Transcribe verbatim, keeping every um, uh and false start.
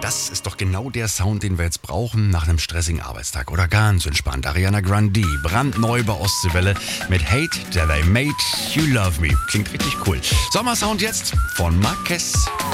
Das ist doch genau der Sound, den wir jetzt brauchen nach einem stressigen Arbeitstag. Oder ganz entspannt. Ariana Grande, brandneu bei Ostseewelle mit Hate That I Made You Love Me. Klingt richtig cool. Sommersound jetzt von Marquez.